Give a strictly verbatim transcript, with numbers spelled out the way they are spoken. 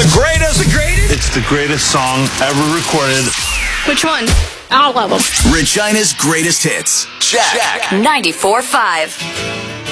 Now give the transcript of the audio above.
The greatest. The greatest. It's the greatest song ever recorded. Which one? All of them. Regina's greatest hits. Jack. ninety-four point five.